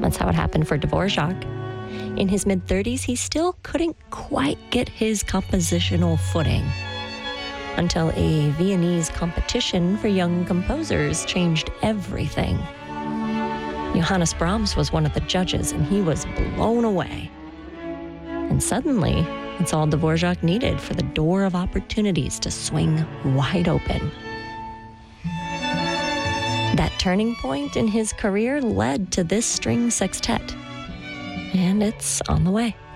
That's how it happened for Dvorak. In his mid-30s, he still couldn't quite get his compositional footing until a Viennese competition for young composers changed everything. Johannes Brahms was one of the judges, and he was blown away. And suddenly, it's all Dvorak needed for the door of opportunities to swing wide open. That turning point in his career led to this string sextet, and it's on the way.